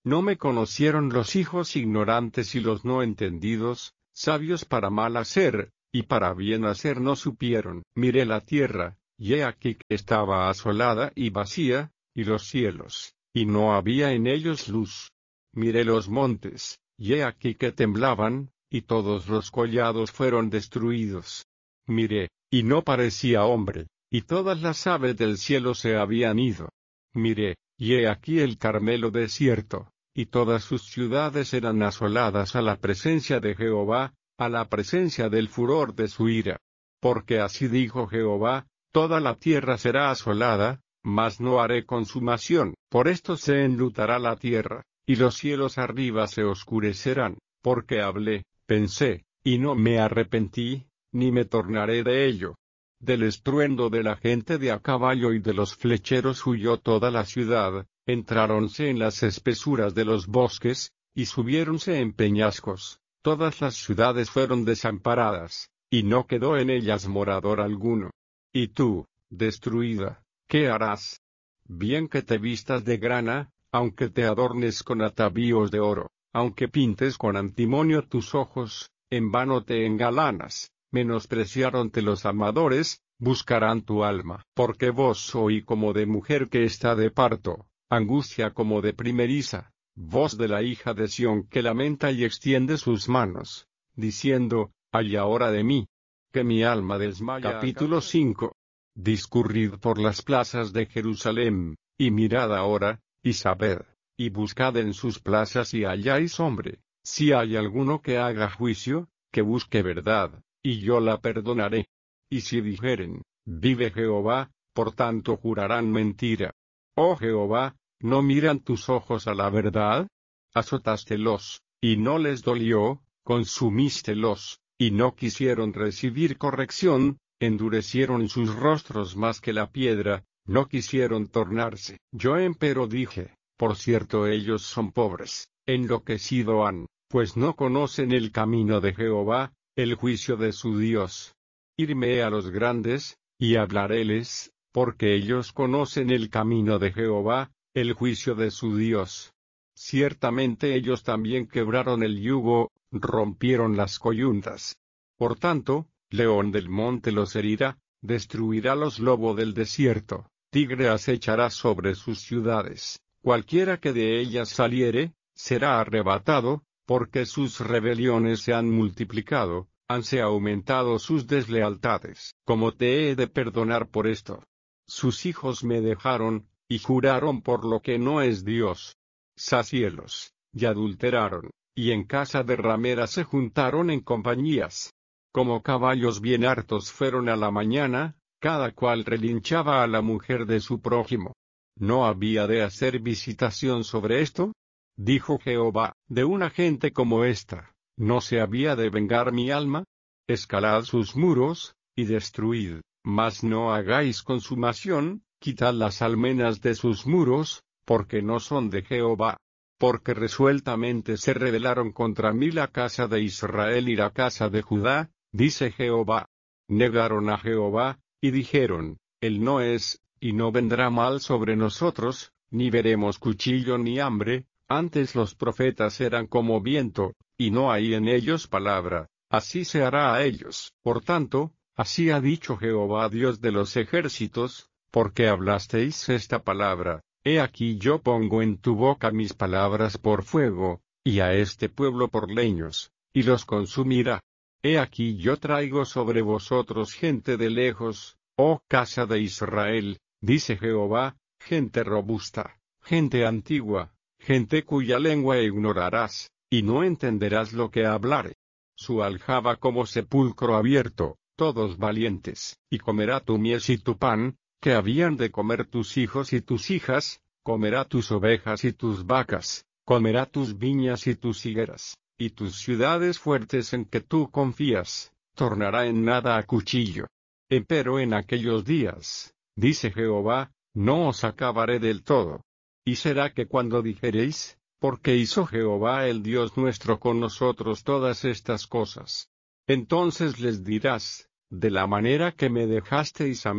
No me conocieron los hijos ignorantes y los no entendidos, sabios para mal hacer, y para bien hacer no supieron. Miré la tierra, y he aquí que estaba asolada y vacía, y los cielos, y no había en ellos luz. Miré los montes, y he aquí que temblaban, y todos los collados fueron destruidos. Miré, y no parecía hombre, y todas las aves del cielo se habían ido. Miré, y he aquí el Carmelo desierto, y todas sus ciudades eran asoladas a la presencia de Jehová, a la presencia del furor de su ira. Porque así dijo Jehová, toda la tierra será asolada, mas no haré consumación. Por esto se enlutará la tierra, y los cielos arriba se oscurecerán, porque hablé, pensé, y no me arrepentí, ni me tornaré de ello. Del estruendo de la gente de a caballo y de los flecheros huyó toda la ciudad, entráronse en las espesuras de los bosques, y subiéronse en peñascos, todas las ciudades fueron desamparadas, y no quedó en ellas morador alguno. Y tú, destruida, ¿qué harás? Bien que te vistas de grana, aunque te adornes con atavíos de oro, aunque pintes con antimonio tus ojos, en vano te engalanas. Menospreciaronte los amadores, buscarán tu alma. Porque voz soy como de mujer que está de parto, angustia como de primeriza, voz de la hija de Sión que lamenta y extiende sus manos, diciendo, ay ahora de mí, que mi alma desmaya. Capítulo cinco. Discurrid por las plazas de Jerusalén, y mirad ahora, y sabed, y buscad en sus plazas y halláis hombre, si hay alguno que haga juicio, que busque verdad, y yo la perdonaré. Y si dijeren, vive Jehová, por tanto jurarán mentira. Oh Jehová, ¿no miran tus ojos a la verdad? Azotástelos, y no les dolió, consumístelos, y no quisieron recibir corrección, endurecieron sus rostros más que la piedra, no quisieron tornarse. Yo empero dije, por cierto ellos son pobres, enloquecido han, pues no conocen el camino de Jehová, el juicio de su Dios. Irme a los grandes, y hablaréles, porque ellos conocen el camino de Jehová, el juicio de su Dios. Ciertamente ellos también quebraron el yugo, rompieron las coyuntas. Por tanto, león del monte los herirá, destruirá los lobos del desierto, tigre acechará sobre sus ciudades, cualquiera que de ellas saliere, será arrebatado, porque sus rebeliones se han multiplicado, hanse aumentado sus deslealtades. Como te he de perdonar por esto. Sus hijos me dejaron, y juraron por lo que no es Dios. Sacielos, y adulteraron, y en casa de rameras se juntaron en compañías. Como caballos bien hartos fueron a la mañana, cada cual relinchaba a la mujer de su prójimo. ¿No había de hacer visitación sobre esto? Dijo Jehová, de una gente como esta, ¿no se había de vengar mi alma? Escalad sus muros, y destruid, mas no hagáis consumación, quitad las almenas de sus muros, porque no son de Jehová. Porque resueltamente se rebelaron contra mí la casa de Israel y la casa de Judá, dice Jehová. Negaron a Jehová, y dijeron, Él no es, y no vendrá mal sobre nosotros, ni veremos cuchillo ni hambre. Antes los profetas eran como viento, y no hay en ellos palabra, así se hará a ellos. Por tanto, así ha dicho Jehová Dios de los ejércitos, porque hablasteis esta palabra, he aquí yo pongo en tu boca mis palabras por fuego, y a este pueblo por leños, y los consumirá. He aquí yo traigo sobre vosotros gente de lejos, oh casa de Israel, dice Jehová, gente robusta, gente antigua, gente cuya lengua ignorarás, y no entenderás lo que hablare. Su aljaba como sepulcro abierto, todos valientes, y comerá tu mies y tu pan, que habían de comer tus hijos y tus hijas, comerá tus ovejas y tus vacas, comerá tus viñas y tus higueras, y tus ciudades fuertes en que tú confías, tornará en nada a cuchillo. Empero en aquellos días, dice Jehová, no os acabaré del todo. Y será que cuando dijereis, porque hizo Jehová el Dios nuestro con nosotros todas estas cosas, entonces les dirás, de la manera que me dejasteis a mí,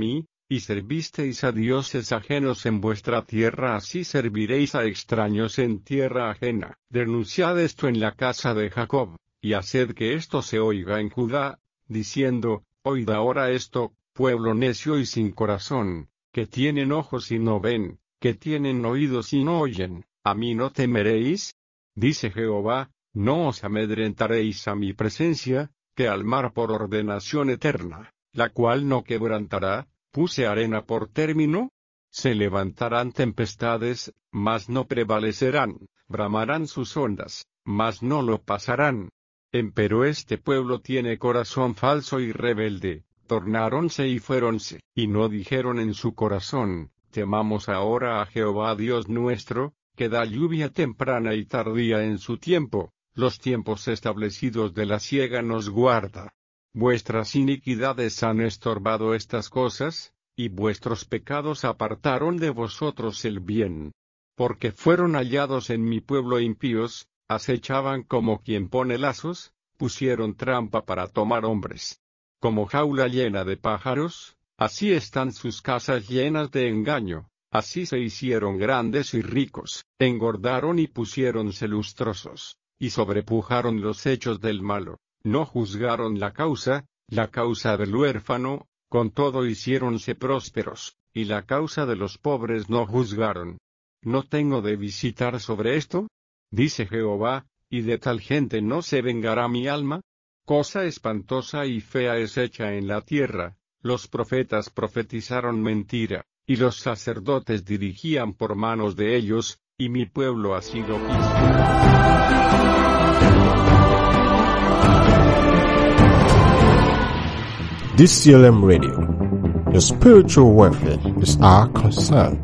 Y servisteis a dioses ajenos en vuestra tierra, así serviréis a extraños en tierra ajena. Denunciad esto en la casa de Jacob, y haced que esto se oiga en Judá, diciendo, oíd ahora esto, pueblo necio y sin corazón, que tienen ojos y no ven, que tienen oídos y no oyen, ¿a mí no temeréis? Dice Jehová, no os amedrentaréis a mi presencia, que al mar por ordenación eterna, la cual no quebrantará, puse arena por término. Se levantarán tempestades, mas no prevalecerán, bramarán sus ondas, mas no lo pasarán. Empero este pueblo tiene corazón falso y rebelde, tornáronse y fuéronse, y no dijeron en su corazón, temamos ahora a Jehová Dios nuestro, que da lluvia temprana y tardía en su tiempo, los tiempos establecidos de la siega nos guarda. Vuestras iniquidades han estorbado estas cosas, y vuestros pecados apartaron de vosotros el bien. Porque fueron hallados en mi pueblo impíos, acechaban como quien pone lazos, pusieron trampa para tomar hombres. Como jaula llena de pájaros, así están sus casas llenas de engaño, así se hicieron grandes y ricos, engordaron y pusiéronse lustrosos, y sobrepujaron los hechos del malo. No juzgaron la causa, la causa del huérfano, con todo hiciéronse prósperos, y la causa de los pobres no juzgaron. ¿No tengo de visitar sobre esto? Dice Jehová, y de tal gente no se vengará mi alma. Cosa espantosa y fea es hecha en la tierra, los profetas profetizaron mentira, y los sacerdotes dirigían por manos de ellos, y mi pueblo ha sido visto. D C L M Radio. Your spiritual welfare is our concern.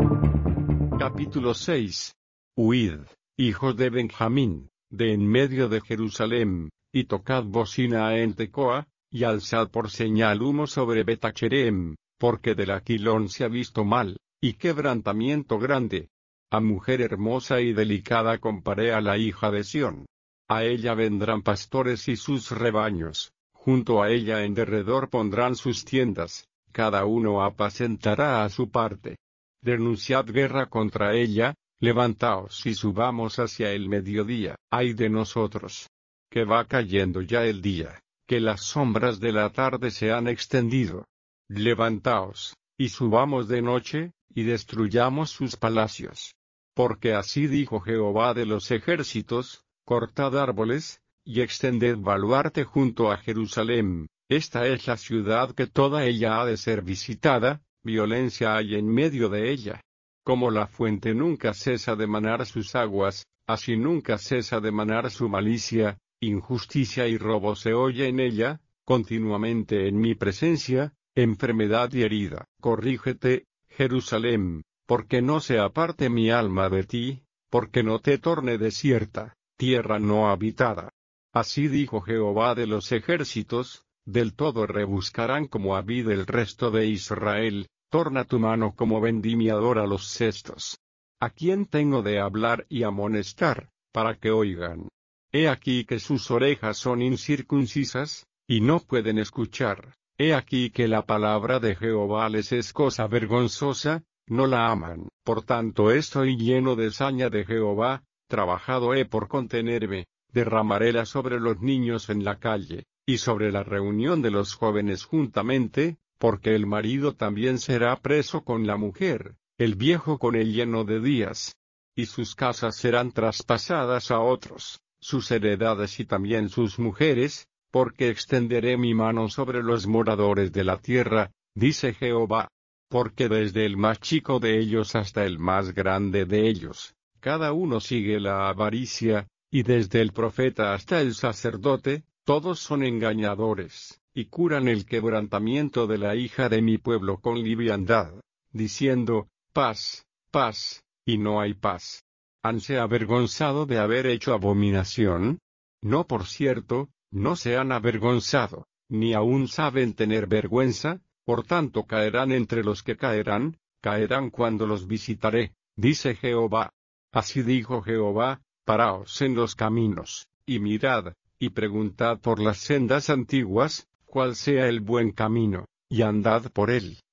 Capítulo seis. Huid, hijos de Benjamín, de en medio de Jerusalén, y tocad bocina en Tecoa, y alzad por señal humo sobre Betacherem, porque del Aquilón se ha visto mal, y quebrantamiento grande. A mujer hermosa y delicada comparé a la hija de Sión. A ella vendrán pastores y sus rebaños. Junto a ella en derredor pondrán sus tiendas, cada uno apacentará a su parte. Denunciad guerra contra ella, levantaos y subamos hacia el mediodía. Ay de nosotros, que va cayendo ya el día, que las sombras de la tarde se han extendido. Levantaos, y subamos de noche, y destruyamos sus palacios. Porque así dijo Jehová de los ejércitos, cortad árboles, y extended baluarte junto a Jerusalén, esta es la ciudad que toda ella ha de ser visitada, violencia hay en medio de ella. Como la fuente nunca cesa de manar sus aguas, así nunca cesa de manar su malicia, injusticia y robo se oye en ella, continuamente en mi presencia, enfermedad y herida. Corrígete, Jerusalén, porque no se aparte mi alma de ti, porque no te torne desierta, tierra no habitada. Así dijo Jehová de los ejércitos, del todo rebuscarán como a vid el resto de Israel, torna tu mano como vendimiador a los cestos. ¿A quién tengo de hablar y amonestar, para que oigan? He aquí que sus orejas son incircuncisas, y no pueden escuchar. He aquí que la palabra de Jehová les es cosa vergonzosa, no la aman. Por tanto estoy lleno de saña de Jehová, trabajado he por contenerme. Derramaréla sobre los niños en la calle, y sobre la reunión de los jóvenes juntamente, porque el marido también será preso con la mujer, el viejo con el lleno de días. Y sus casas serán traspasadas a otros, sus heredades y también sus mujeres, porque extenderé mi mano sobre los moradores de la tierra, dice Jehová. Porque desde el más chico de ellos hasta el más grande de ellos, cada uno sigue la avaricia, y desde el profeta hasta el sacerdote, todos son engañadores, y curan el quebrantamiento de la hija de mi pueblo con liviandad, diciendo, paz, paz, y no hay paz. ¿Hanse avergonzado de haber hecho abominación? No, por cierto, no se han avergonzado, ni aún saben tener vergüenza, por tanto caerán entre los que caerán, caerán cuando los visitaré, dice Jehová. Así dijo Jehová. Paraos en los caminos, y mirad, y preguntad por las sendas antiguas, cuál sea el buen camino, y andad por él,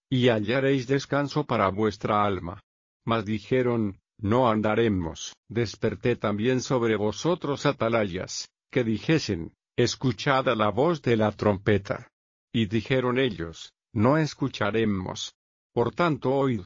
y hallaréis descanso para vuestra alma. Mas dijeron, no andaremos. Desperté también sobre vosotros atalayas, que dijesen, escuchad a la voz de la trompeta. Y dijeron ellos, no escucharemos. Por tanto oíd,